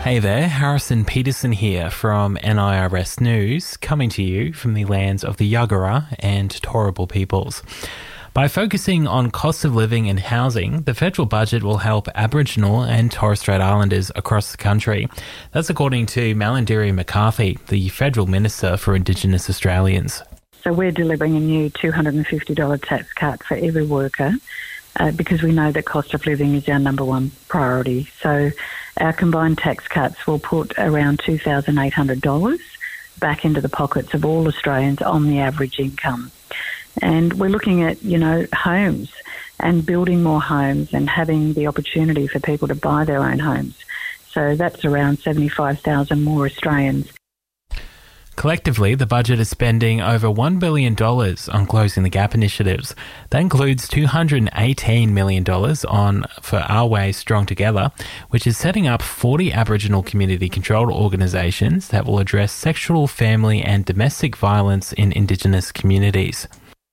Hey there, Harrison Peterson here from NIRS News, coming to you from the lands of the Yagara and Turrbal peoples. By focusing on cost of living and housing, the federal budget will help Aboriginal and Torres Strait Islanders across the country. That's according to Malarndirri McCarthy, the Federal Minister for Indigenous Australians. So we're delivering a new $250 tax cut for every worker because we know that cost of living is our number one priority. So our combined tax cuts will put around $2,800 back into the pockets of all Australians on the average income. And we're looking at, homes and building more homes and having the opportunity for people to buy their own homes. So that's around 75,000 more Australians. Collectively, the budget is spending over $1 billion on Closing the Gap initiatives. That includes $218 million for Our Way Strong Together, which is setting up 40 Aboriginal community-controlled organisations that will address sexual, family and domestic violence in Indigenous communities.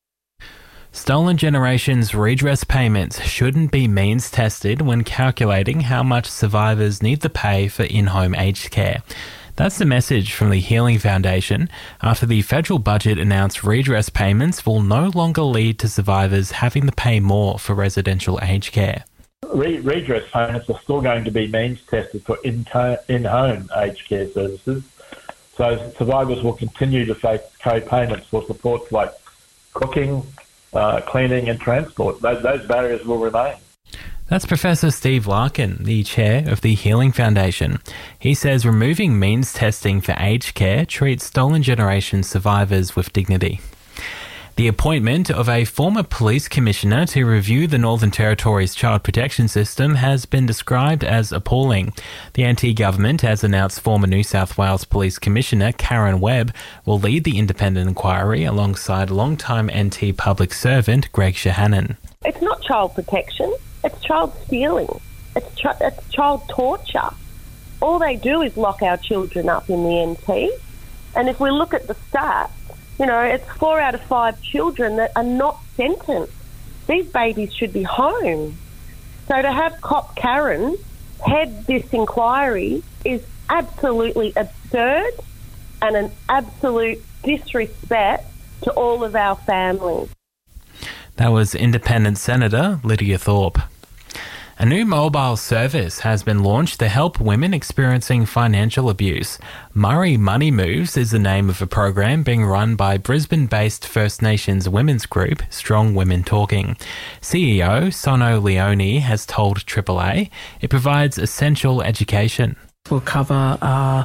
Stolen Generations redress payments shouldn't be means tested when calculating how much survivors need to pay for in-home aged care. That's the message from the Healing Foundation after the federal budget announced redress payments will no longer lead to survivors having to pay more for residential aged care. Redress payments are still going to be means tested for in-home aged care services, so survivors will continue to face co-payments for supports like cooking, cleaning and transport. Those barriers will remain. That's Professor Steve Larkin, the chair of the Healing Foundation. He says removing means testing for aged care treats Stolen Generations survivors with dignity. The appointment of a former police commissioner to review the Northern Territory's child protection system has been described as appalling. The NT government has announced former New South Wales Police Commissioner Karen Webb will lead the independent inquiry alongside longtime NT public servant Greg Shahannon. It's not child protection. It's child stealing. It's child torture. All they do is lock our children up in the NT. And if we look at the stats, it's 4 out of 5 children that are not sentenced. These babies should be home. So to have Cop Karen head this inquiry is absolutely absurd and an absolute disrespect to all of our families. That was Independent Senator Lydia Thorpe. A new mobile service has been launched to help women experiencing financial abuse. Murray Money Moves is the name of a program being run by Brisbane-based First Nations women's group Strong Women Talking. CEO Sono Leone has told AAA it provides essential education. We'll cover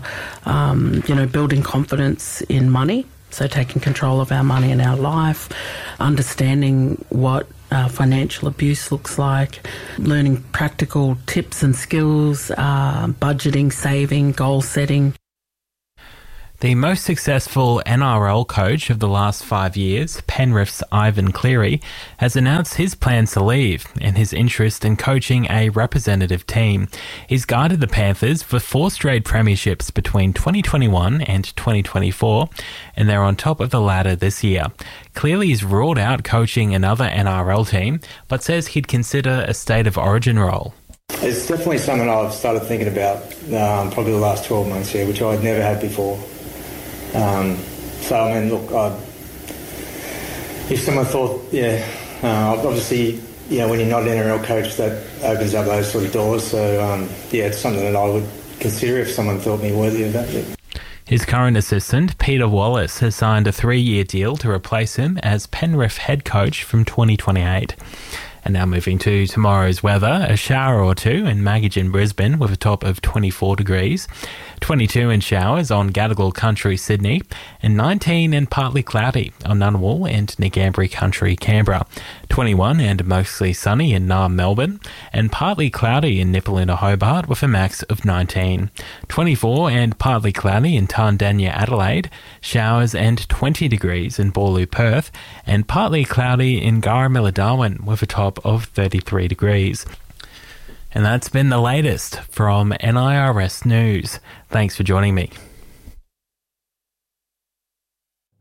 building confidence in money, so taking control of our money in our life, understanding what financial abuse looks like, learning practical tips and skills, budgeting, saving, goal setting. The most successful NRL coach of the last 5 years, Penrith's Ivan Cleary, has announced his plans to leave and his interest in coaching a representative team. He's guided the Panthers for 4 straight premierships between 2021 and 2024, and they're on top of the ladder this year. Cleary's ruled out coaching another NRL team, but says he'd consider a State of Origin role. It's definitely something I've started thinking about probably the last 12 months, which I'd never had before. If someone thought, obviously, when you're not an NRL coach, that opens up those sort of doors. So, it's something that I would consider if someone thought me worthy of that. His current assistant, Peter Wallace, has signed a 3-year deal to replace him as Penrith head coach from 2028. And now moving to tomorrow's weather, a shower or two in Magidge in Brisbane with a top of 24 degrees, 22 in showers on Gadigal Country, Sydney, and 19 and partly cloudy on Ngunnawal and Ngambri Country, Canberra, 21 and mostly sunny in Naarm, Melbourne, and partly cloudy in Nipaluna, Hobart with a max of 19, 24 and partly cloudy in Tandanya, Adelaide, showers and 20 degrees in Boorloo, Perth, and partly cloudy in Garramilla, Darwin with a top of 33 degrees. And that's been the latest from NIRS News. Thanks for joining me.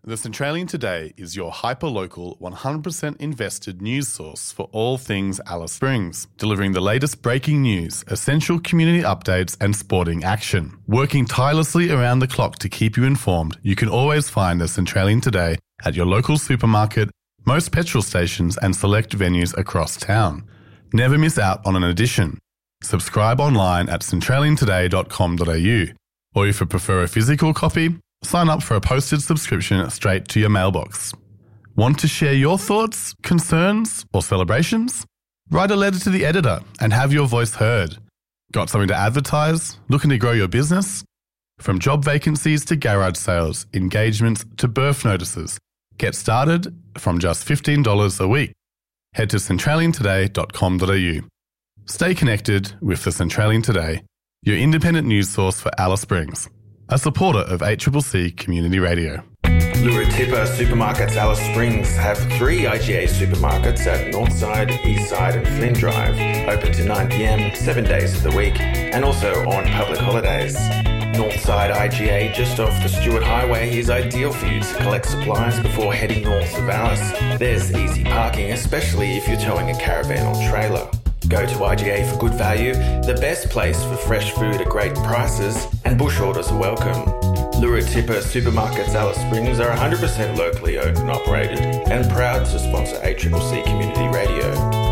The Centralian Today is your hyper-local, 100% invested news source for all things Alice Springs, delivering the latest breaking news, essential community updates and sporting action. Working tirelessly around the clock to keep you informed, you can always find the Centralian Today at your local supermarket, most petrol stations and select venues across town. Never miss out on an edition. Subscribe online at centraliantoday.com.au, or if you prefer a physical copy, sign up for a posted subscription straight to your mailbox. Want to share your thoughts, concerns, or celebrations? Write a letter to the editor and have your voice heard. Got something to advertise? Looking to grow your business? From job vacancies to garage sales, engagements to birth notices, get started from just $15 a week. Head to centraliantoday.com.au. Stay connected with the Centralian Today, your independent news source for Alice Springs, a supporter of ACCC Community Radio. Lura-Tipper Supermarkets Alice Springs have 3 IGA supermarkets at Northside, Eastside and Flynn Drive, open to 9 p.m, 7 days of the week, and also on public holidays. Northside IGA, just off the Stewart Highway, is ideal for you to collect supplies before heading north of Alice. There's easy parking, especially if you're towing a caravan or trailer. Go to IGA for good value, the best place for fresh food at great prices, and bush orders are welcome. Lura-Tipper Supermarkets Alice Springs are 100% locally owned and operated and proud to sponsor ACCC Community Radio.